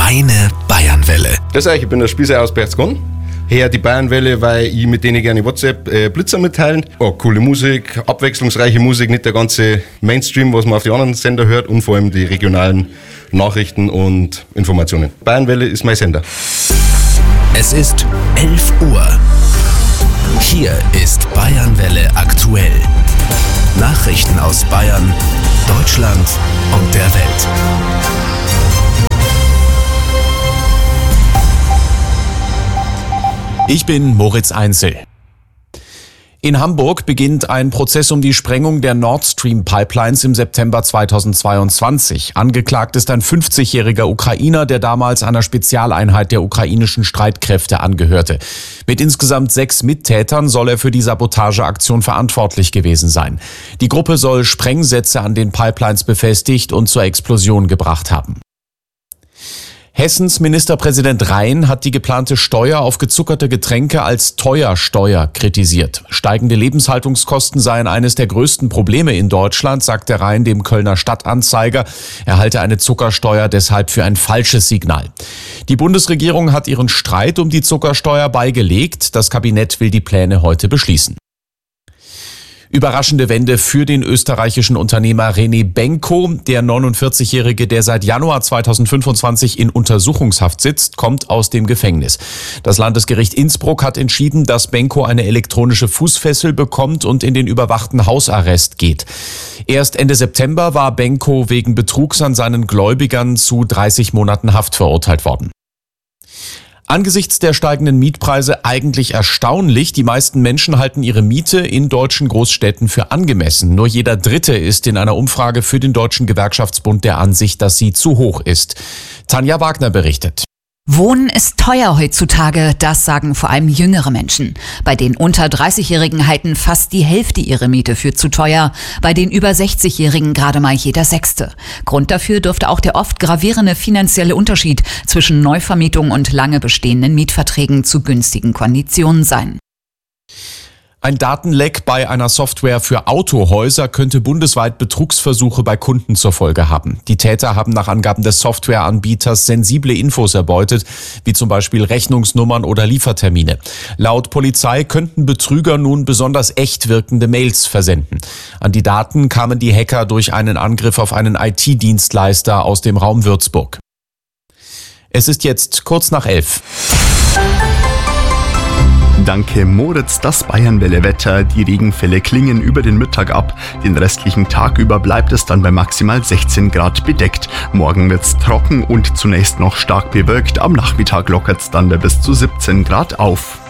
Deine Bayernwelle. Grüß euch, ich bin der Spießer aus Berchtesgaden. Her die Bayernwelle, weil ich mit denen gerne WhatsApp Blitzer mitteilen. Oh, coole Musik, abwechslungsreiche Musik, nicht der ganze Mainstream, was man auf die anderen Sender hört, und vor allem die regionalen Nachrichten und Informationen. Bayernwelle ist mein Sender. Es ist 11 Uhr. Hier ist Bayernwelle aktuell. Nachrichten aus Bayern, Deutschland und der Welt. Ich bin Moritz Einzel. In Hamburg beginnt ein Prozess um die Sprengung der Nord Stream Pipelines im September 2022. Angeklagt ist ein 50-jähriger Ukrainer, der damals einer Spezialeinheit der ukrainischen Streitkräfte angehörte. Mit insgesamt 6 Mittätern soll er für die Sabotageaktion verantwortlich gewesen sein. Die Gruppe soll Sprengsätze an den Pipelines befestigt und zur Explosion gebracht haben. Hessens Ministerpräsident Rhein hat die geplante Steuer auf gezuckerte Getränke als Teuersteuer kritisiert. Steigende Lebenshaltungskosten seien eines der größten Probleme in Deutschland, sagt der Rhein dem Kölner Stadtanzeiger. Er halte eine Zuckersteuer deshalb für ein falsches Signal. Die Bundesregierung hat ihren Streit um die Zuckersteuer beigelegt. Das Kabinett will die Pläne heute beschließen. Überraschende Wende für den österreichischen Unternehmer René Benko. Der 49-Jährige, der seit Januar 2025 in Untersuchungshaft sitzt, kommt aus dem Gefängnis. Das Landesgericht Innsbruck hat entschieden, dass Benko eine elektronische Fußfessel bekommt und in den überwachten Hausarrest geht. Erst Ende September war Benko wegen Betrugs an seinen Gläubigern zu 30 Monaten Haft verurteilt worden. Angesichts der steigenden Mietpreise eigentlich erstaunlich. Die meisten Menschen halten ihre Miete in deutschen Großstädten für angemessen. Nur jeder Dritte ist in einer Umfrage für den Deutschen Gewerkschaftsbund der Ansicht, dass sie zu hoch ist. Tanja Wagner berichtet. Wohnen ist teuer heutzutage, das sagen vor allem jüngere Menschen. Bei den unter 30-Jährigen halten fast die Hälfte ihre Miete für zu teuer, bei den über 60-Jährigen gerade mal jeder Sechste. Grund dafür dürfte auch der oft gravierende finanzielle Unterschied zwischen Neuvermietung und lange bestehenden Mietverträgen zu günstigen Konditionen sein. Ein Datenleck bei einer Software für Autohäuser könnte bundesweit Betrugsversuche bei Kunden zur Folge haben. Die Täter haben nach Angaben des Softwareanbieters sensible Infos erbeutet, wie zum Beispiel Rechnungsnummern oder Liefertermine. Laut Polizei könnten Betrüger nun besonders echt wirkende Mails versenden. An die Daten kamen die Hacker durch einen Angriff auf einen IT-Dienstleister aus dem Raum Würzburg. Es ist jetzt kurz nach 11. Danke Moritz, das Bayernwelle-Wetter. Die Regenfälle klingen über den Mittag ab. Den restlichen Tag über bleibt es dann bei maximal 16 Grad bedeckt. Morgen wird's trocken und zunächst noch stark bewölkt. Am Nachmittag lockert's dann bei bis zu 17 Grad auf.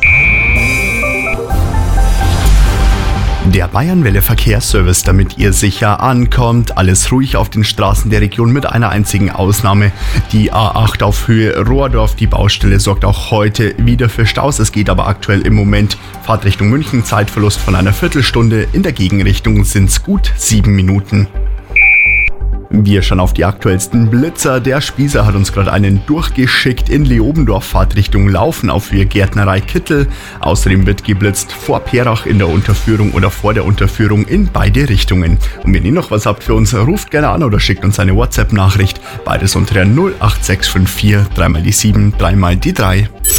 Der Bayernwelle Verkehrsservice, damit ihr sicher ankommt. Alles ruhig auf den Straßen der Region mit einer einzigen Ausnahme. Die A8 auf Höhe Rohrdorf. Die Baustelle sorgt auch heute wieder für Staus. Es geht aber aktuell im Moment Fahrtrichtung München. Zeitverlust von einer Viertelstunde. In der Gegenrichtung sind's gut 7 Minuten. Wir schauen auf die aktuellsten Blitzer. Der Spießer hat uns gerade einen durchgeschickt. In Leobendorf Fahrtrichtung Laufen auf Höhe Gärtnerei Kittel. Außerdem wird geblitzt vor Perach in der Unterführung oder vor der Unterführung in beide Richtungen. Und wenn ihr noch was habt für uns, ruft gerne an oder schickt uns eine WhatsApp-Nachricht. Beides unter der 08654 3 mal die 7, 3 mal die 3.